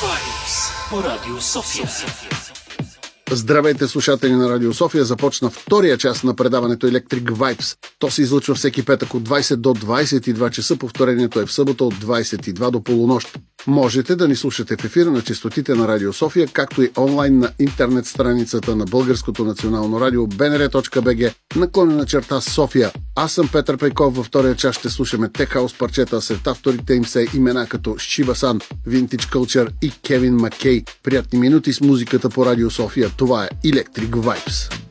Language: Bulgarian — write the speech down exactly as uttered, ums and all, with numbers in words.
Vibes по Радио София. Здравейте, слушатели на Радио София. Започна втория част на предаването Electric Vibes. То се излъчва всеки петък от двайсет до двайсет и два часа. Повторението е в събота от двайсет и два до полунощ. Можете да ни слушате в ефира на честотите на Радио София, както и онлайн на интернет страницата на Българското национално радио би ен ар точка би джи, наклонена черта София. Аз съм Петър Пейков. Във втория част ще слушаме Tech House парчета, сред авторите им се имена като Шиба Сан, Vintage Culture и Кевин Маккей. Приятни минути с музиката по Радио София. Това е Electric Vibes.